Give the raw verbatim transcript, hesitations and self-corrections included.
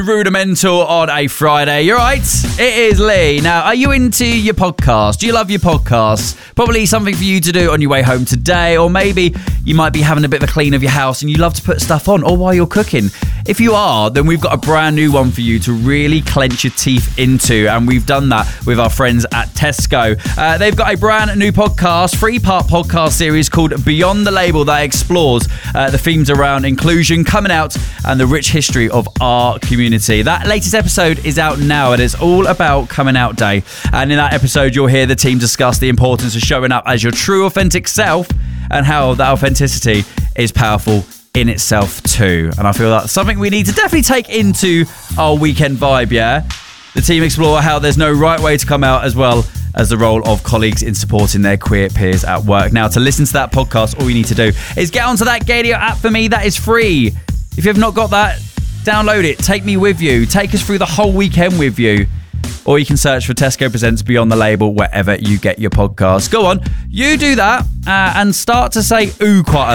Rudimental on a Friday. You're right. It is Lee. Now, are you into your podcast? Do you love your podcasts? Probably something for you to do on your way home today, or maybe you might be having a bit of a clean of your house and you love to put stuff on, or while you're cooking. If you are, then we've got a brand new one for you to really clench your teeth into, and we've done that with our friends at Tesco. Uh, they've got a brand new podcast, three-part podcast series called Beyond the Label that explores uh, the themes around inclusion, coming out, and the rich history of our community. That latest episode is out now, and it's all about Coming Out Day. And in that episode, you'll hear the team discuss the importance of showing up as your true, authentic self, and how that authenticity is powerful in itself too. And I feel that's something we need to definitely take into our weekend vibe, yeah? The team explore how there's no right way to come out, as well as the role of colleagues in supporting their queer peers at work. Now, to listen to that podcast, all you need to do is get onto that Gaydio app for me. That is free. If you have not got that, download it. Take me with you. Take us through the whole weekend with you. Or you can search for Tesco Presents Beyond the Label wherever you get your podcasts. Go on, you do that uh, and start to say ooh quite a